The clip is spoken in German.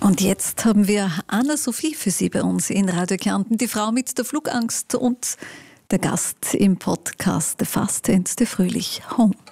Und jetzt haben wir Anna-Sophie für Sie bei uns in Radio Kärnten, die Frau mit der Flugangst und der Gast im Podcast The Fast and the Fröhlich Home.